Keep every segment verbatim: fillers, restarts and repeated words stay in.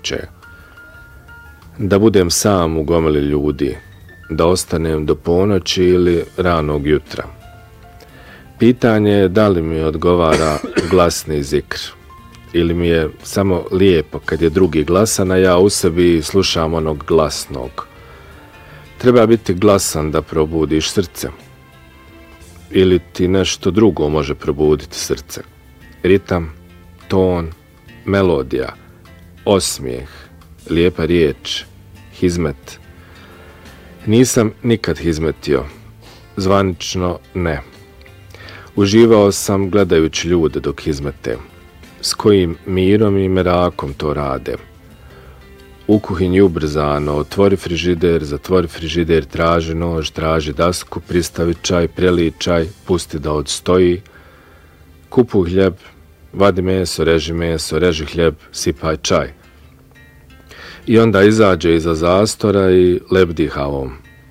kuće. Da budem sam u gomili ljudi, da ostanem do ponoći ili ranog jutra. Pitanje je da li mi odgovara glasni zikr, ili mi je samo lijepo kad je drugi glasan, a ja u sebi slušam onog glasnog. Treba biti glasan da probudiš srce. Ili ti nešto drugo može probuditi srce. Ritam, ton, melodija, osmijeh, lijepa riječ, hizmet. Nisam nikad hizmetio, zvanično ne. Uživao sam gledajući ljude dok hizmete, s kojim mirom i merakom to rade. U kuhinji ubrzano, otvori frižider, zatvori frižider, traži nož, traži dasku, pristavi čaj, prelij čaj, pusti da odstoji. Kupuj hljeb, vadi meso, reži meso, reži hljeb, sipaj čaj. I onda izađe iza zastora i lebdi havom,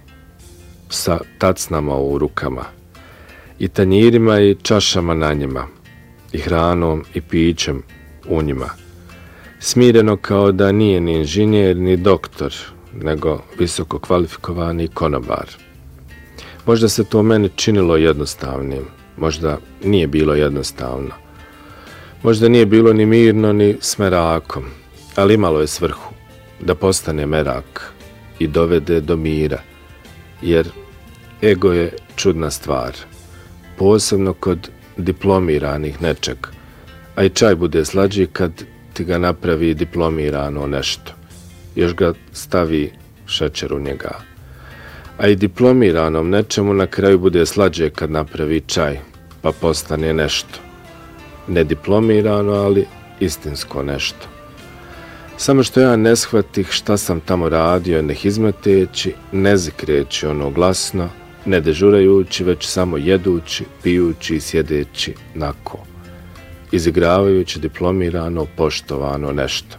sa tacnama u rukama, i tanjirima i čašama na njima, i hranom i pićem u njima. Smireno kao da nije ni inženjer ni doktor, nego visoko kvalifikovani konobar. Možda se to meni činilo jednostavnim, možda nije bilo jednostavno. Možda nije bilo ni mirno ni s merakom, ali imalo je svrhu da postane merak i dovede do mira, jer ego je čudna stvar, posebno kod diplomiranih nečeg, a i čaj bude slađi kad ti ga napravi diplomirano nešto, još ga stavi šećer u njega. A i diplomiranom nečemu na kraju bude slađe kad napravi čaj, pa postane nešto. Ne diplomirano, ali istinsko nešto. Samo što ja ne shvatih šta sam tamo radio, ne hizmeteći, ne zikreći ono glasno, ne dežurajući, već samo jedući, pijući i sjedeći nako, izigravajući diplomirano, poštovano nešto.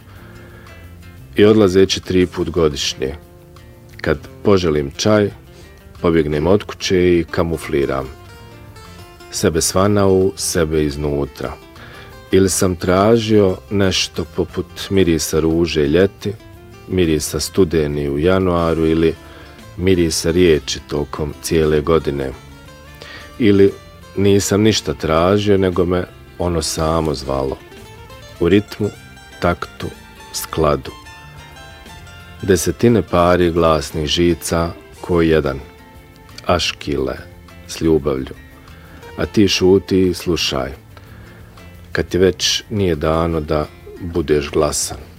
I odlazeći tri put godišnje. Kad poželim čaj, pobjegnem od kuće i kamufliram. Sebe svanau, sebe iznutra. Ili sam tražio nešto poput mirisa ruže ljeti, mirisa studeni u januaru ili mirisa riječi tokom cijele godine. Ili nisam ništa tražio, nego me ono samo zvalo. U ritmu, taktu, skladu. Desetine pari glasnih žica ko jedan. Aškile s ljubavlju. A ti šuti i slušaj. Kad ti već nije dano da budeš glasan.